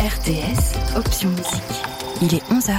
RTS, option musique. Il est 11h.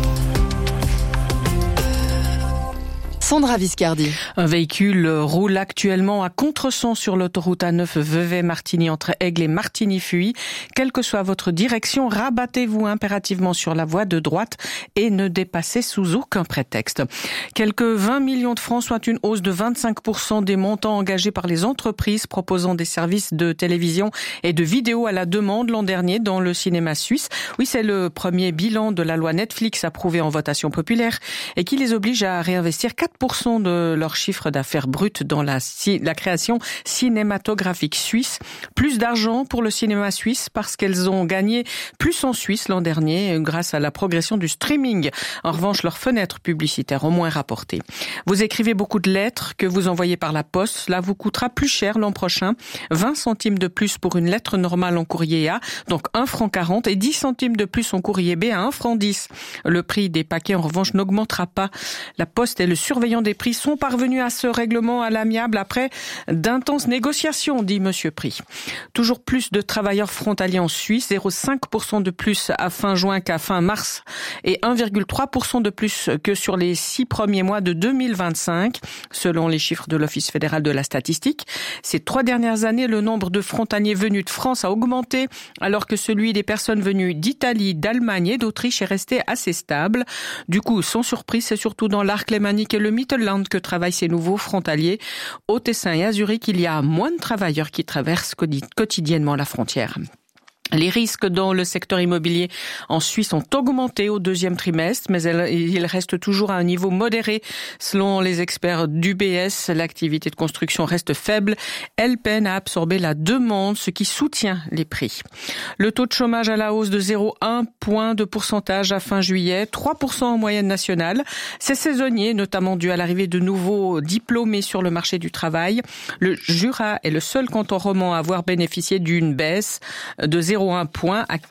Sandra Viscardi. Un véhicule roule actuellement à contresens sur l'autoroute A9 Vevey-Martigny entre Aigle et Martigny-Fuy. Quelle que soit votre direction, rabattez-vous impérativement sur la voie de droite et ne dépassez sous aucun prétexte. Quelques 20 millions de francs, soit une hausse de 25% des montants engagés par les entreprises proposant des services de télévision et de vidéo à la demande l'an dernier dans le cinéma suisse. Oui, c'est le premier bilan de la loi Netflix approuvée en votation populaire et qui les oblige à réinvestir 4% de leur chiffre d'affaires brut dans la création cinématographique suisse. Plus d'argent pour le cinéma suisse parce qu'elles ont gagné plus en Suisse l'an dernier grâce à la progression du streaming. En revanche, leurs fenêtres publicitaires ont moins rapporté. Vous écrivez beaucoup de lettres que vous envoyez par la poste. Cela vous coûtera plus cher l'an prochain. 20 centimes de plus pour une lettre normale en courrier A, donc 1,40 franc et 10 centimes de plus en courrier B à 1,10 franc. Le prix des paquets, en revanche, n'augmentera pas. La Poste et le surveillant des prix sont parvenus à ce règlement à l'amiable après d'intenses négociations, dit Monsieur Prix. Toujours plus de travailleurs frontaliers en Suisse, 0,5% de plus à fin juin qu'à fin mars et 1,3% de plus que sur les 6 premiers mois de 2025, selon les chiffres de l'Office fédéral de la statistique. Ces 3 dernières années, le nombre de frontaliers venus de France a augmenté, alors que celui des personnes venues d'Italie, d'Allemagne et d'Autriche est resté assez stable. Du coup, sans surprise, c'est surtout dans l'arc lémanique et le Mittelland que travaillent ces nouveaux frontaliers. Au Tessin et à Zurich, il y a moins de travailleurs qui traversent quotidiennement la frontière. Les risques dans le secteur immobilier en Suisse ont augmenté au deuxième trimestre, mais ils restent toujours à un niveau modéré. Selon les experts d'UBS, l'activité de construction reste faible. Elle peine à absorber la demande, ce qui soutient les prix. Le taux de chômage à la hausse de 0,1 point de pourcentage à fin juillet, 3% en moyenne nationale. C'est saisonnier, notamment dû à l'arrivée de nouveaux diplômés sur le marché du travail. Le Jura est le seul canton roman à avoir bénéficié d'une baisse de 0,1 point à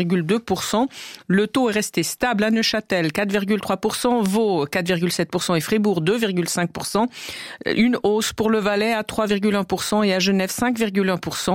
4,2%. Le taux est resté stable à Neuchâtel, 4,3%, Vaud, 4,7% et Fribourg, 2,5%. Une hausse pour le Valais à 3,1% et à Genève, 5,1%.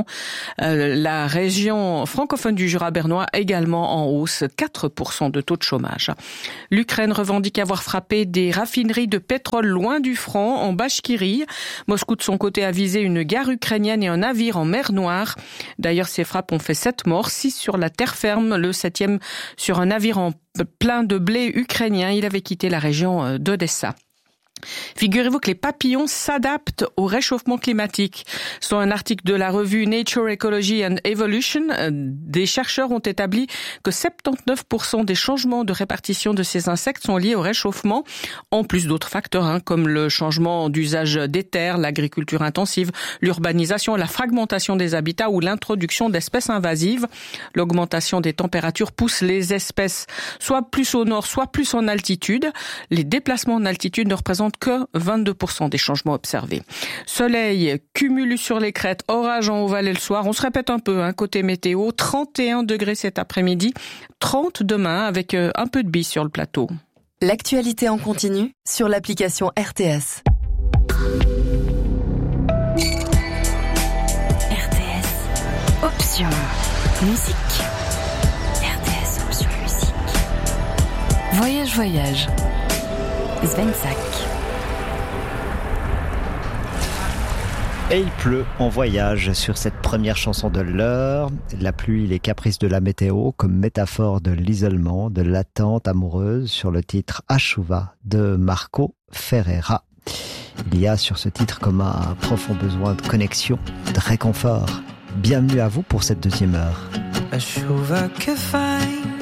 La région francophone du Jura bernois également en hausse, 4% de taux de chômage. L'Ukraine revendique avoir frappé des raffineries de pétrole loin du front, en Bachkirie. Moscou, de son côté, a visé une gare ukrainienne et un navire en mer Noire. D'ailleurs, ces frappes ont fait 7 morts, 6 sur la terre ferme, le 7e sur un navire en plein de blé ukrainien. Il avait quitté la région d'Odessa. Figurez-vous que les papillons s'adaptent au réchauffement climatique. Selon un article de la revue Nature, Ecology and Evolution, des chercheurs ont établi que 79% des changements de répartition de ces insectes sont liés au réchauffement, en plus d'autres facteurs comme le changement d'usage des terres, l'agriculture intensive, l'urbanisation, la fragmentation des habitats ou l'introduction d'espèces invasives. L'augmentation des températures pousse les espèces soit plus au nord, soit plus en altitude. Les déplacements en altitude ne représentent que 22% des changements observés. Soleil, cumulus sur les crêtes, orage en Haut-Valais le soir. On se répète un peu, côté météo. 31 degrés cet après-midi, 30 demain avec un peu de bise sur le plateau. L'actualité en continu sur l'application RTS. RTS, option musique. RTS, option musique. Voyage. Svensak. Et il pleut en voyage sur cette première chanson de l'heure. La pluie, les caprices de la météo comme métaphore de l'isolement, de l'attente amoureuse sur le titre Ashuva de Marco Ferreira. Il y a sur ce titre comme un profond besoin de connexion, de réconfort. Bienvenue à vous pour cette deuxième heure. Ashuva kefai